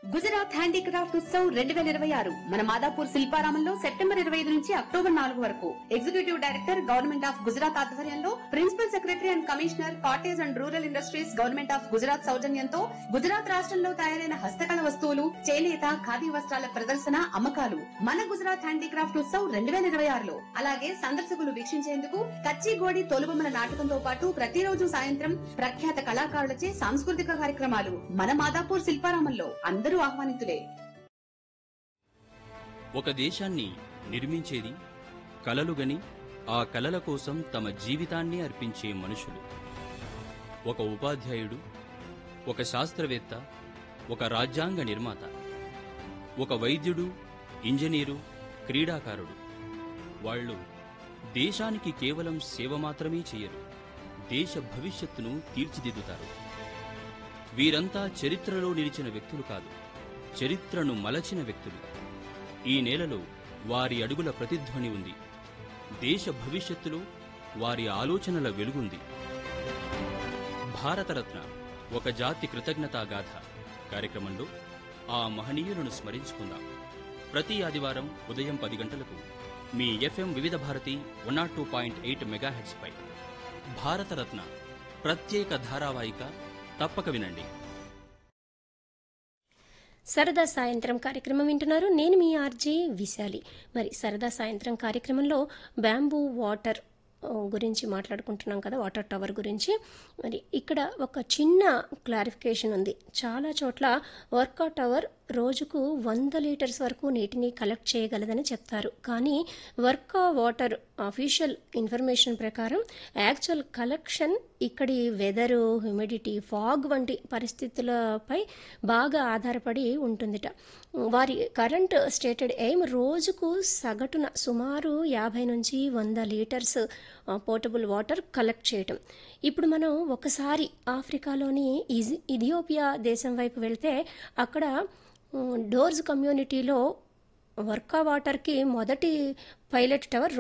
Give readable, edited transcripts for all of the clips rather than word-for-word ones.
Gujarat handicraft Utsav 2026 మన Madhapur శిల్పారామంలో September 25 నుంచి October 4 వరకు executive director government of Gujarat ఆధ్వర్యంలో principal secretary and commissioner cottage and rural industries government of Gujarat సౌజన్యంతో గుజరాత్ రాష్ట్రంలో తయారైన హస్తకళ వస్తువులు, చేనేత, ఖాదీ వస్త్రాల ప్రదర్శన, అమ్మకాలు మన గుజరాత్ హ్యాండీక్రాఫ్ట్ ఉత్సవ్ 2026లో. అలాగే సందర్శకులు వీక్షించేందుకు కచ్చిగోడి తోలుబొమ్మల నాటకంతో పాటు ప్రతిరోజు సాయంత్రం ప్రఖ్యాత కళాకారులచే సాంస్కృతిక కార్యక్రమాలు మన మాదాపూర్ శిల్పారామంలో. అందరూ ఆహ్వానితులే. ఒక దేశాన్ని నిర్మించేది కలలుగని ఆ కలల కోసం తమ జీవితాన్ని అర్పించే మనుషులు. ఒక ఉపాధ్యాయుడు, ఒక శాస్త్రవేత్త, ఒక రాజ్యాంగ నిర్మాత, ఒక వైద్యుడు, ఇంజనీరు, క్రీడాకారుడు. వాళ్ళు దేశానికి కేవలం సేవ మాత్రమే చేయరు, దేశ భవిష్యత్తును తీర్చిదిద్దుతారు. వీరంతా చరిత్రలో నిలిచిన వ్యక్తులు కాదు, చరిత్రను మలచిన వ్యక్తులు. ఈ నేలలో వారి అడుగుల ప్రతిధ్వని ఉంది, దేశ భవిష్యత్తులో వారి ఆలోచనల వెలుగుంది. భారతరత్న ఒక జాతి కృతజ్ఞతాగాథ కార్యక్రమంలో ఆ మహనీయులను స్మరించుకుందాం. ప్రతి ఆదివారం ఉదయం 10 గంటలకు మీ FM వివిధ భారతి 102.8 మెగాహెర్ట్జ్ పై భారతరత్న ప్రత్యేక ధారావాహిక తప్పక వినండి. సరదా సాయంత్రం కార్యక్రమం వింటున్నారు. నేను మీ ఆర్జే విశాలి. మరి సరదా సాయంత్రం కార్యక్రమంలో బ్యాంబూ వాటర్ గురించి మాట్లాడుకుంటున్నాం కదా, వాటర్ టవర్ గురించి. మరి ఇక్కడ ఒక చిన్న క్లారిఫికేషన్ ఉంది. చాలా చోట్ల వర్కా టవర్ రోజుకు 100 లీటర్స్ వరకు నీటిని కలెక్ట్ చేయగలదని చెప్తారు. కానీ వర్కా వాటర్ అఫీషియల్ ఇన్ఫర్మేషన్ ప్రకారం యాక్చువల్ కలెక్షన్ ఇక్కడి వెదరు, హ్యూమిడిటీ, ఫాగ్ వంటి పరిస్థితులపై బాగా ఆధారపడి ఉంటుందిట. వారి కరెంట్ స్టేటెడ్ ఎయిమ్ రోజుకు సగటున సుమారు 50 నుంచి 100 లీటర్స్ పోర్టబుల్ వాటర్ కలెక్ట్ చేయటం. ఇప్పుడు మనం ఒకసారి ఆఫ్రికాలోని ఇథియోపియా దేశం వైపు వెళ్తే అక్కడ డోర్స్ కమ్యూనిటీలో వర్కా వాటర్కి మొదటి పైలట్ టవర్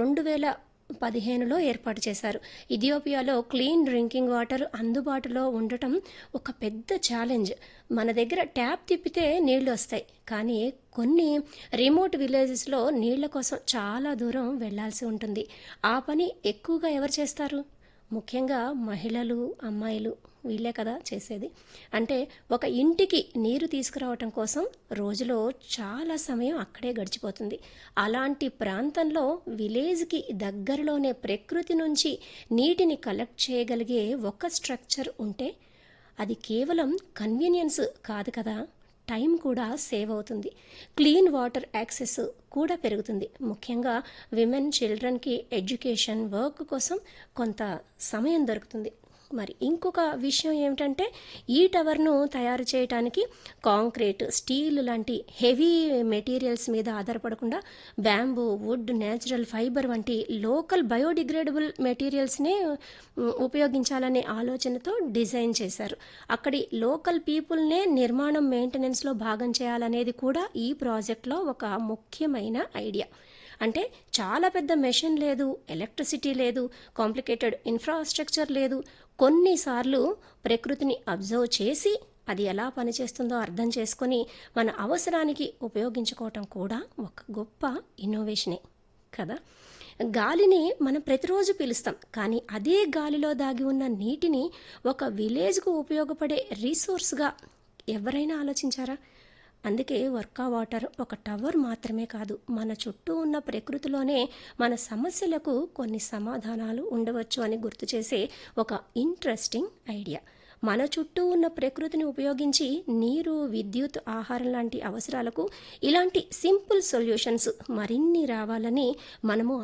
2015లో ఏర్పాటు చేశారు. ఇథియోపియాలో క్లీన్ డ్రింకింగ్ వాటర్ అందుబాటులో ఉండటం ఒక పెద్ద ఛాలెంజ్. మన దగ్గర ట్యాప్ తిప్పితే నీళ్లు వస్తాయి, కానీ కొన్ని రిమోట్ విలేజెస్లో నీళ్ల కోసం చాలా దూరం వెళ్లాల్సి ఉంటుంది. ఆ పని ఎక్కువగా ఎవరు చేస్తారు? ముఖ్యంగా మహిళలు, అమ్మాయిలు, వీళ్ళే కదా చేసేది. అంటే ఒక ఇంటికి నీరు తీసుకురావటం కోసం రోజులో చాలా సమయం అక్కడే గడిచిపోతుంది. అలాంటి ప్రాంతంలో విలేజ్కి దగ్గరలోనే ప్రకృతి నుంచి నీటిని కలెక్ట్ చేయగలిగే ఒక స్ట్రక్చర్ ఉంటే అది కేవలం కన్వీనియన్స్ కాదు కదా, టైం కూడా సేవ్ అవుతుంది. క్లీన్ వాటర్ యాక్సెస్ కూడా పెరుగుతుంది. ముఖ్యంగా విమెన్, చిల్డ్రన్కి ఎడ్యుకేషన్, వర్క్ కోసం కొంత సమయం దొరుకుతుంది. మరి ఇంకొక విషయం ఏమిటంటే ఈ టవర్ను తయారు చేయడానికి కాంక్రీట్, స్టీల్ లాంటి హెవీ మెటీరియల్స్ మీద ఆధారపడకుండా బ్యాంబూ, వుడ్, న్యాచురల్ ఫైబర్ వంటి లోకల్ బయోడిగ్రేడబుల్ మెటీరియల్స్నే ఉపయోగించాలనే ఆలోచనతో డిజైన్ చేశారు. అక్కడి లోకల్ పీపుల్నే నిర్మాణం, మెయింటెనెన్స్లో భాగం చేయాలనేది కూడా ఈ ప్రాజెక్ట్లో ఒక ముఖ్యమైన ఐడియా. అంటే చాలా పెద్ద మెషిన్ లేదు, ఎలక్ట్రిసిటీ లేదు, కాంప్లికేటెడ్ ఇన్ఫ్రాస్ట్రక్చర్ లేదు. కొన్నిసార్లు ప్రకృతిని అబ్జర్వ్ చేసి అది ఎలా పనిచేస్తుందో అర్థం చేసుకొని మన అవసరానికి ఉపయోగించుకోవటం కూడా ఒక గొప్ప ఇన్నోవేషనే కదా. గాలిని మనం ప్రతిరోజు పీలుస్తాం, కానీ అదే గాలిలో దాగి ఉన్న నీటిని ఒక విలేజ్కు ఉపయోగపడే రీసోర్స్గా ఎవరైనా ఆలోచించారా? అందుకే వర్కా వాటర్ ఒక టవర్ మాత్రమే కాదు, మన చుట్టూ ఉన్న ప్రకృతిలోనే మన సమస్యలకు కొన్ని సమాధానాలు ఉండవచ్చు అని గుర్తు చేసే ఒక ఇంట్రెస్టింగ్ ఐడియా. మన చుట్టూ ఉన్న ప్రకృతిని ఉపయోగించి నీరు, విద్యుత్, ఆహారం లాంటి అవసరాలకు ఇలాంటి సింపుల్ సొల్యూషన్స్ మరిన్ని రావాలని మనము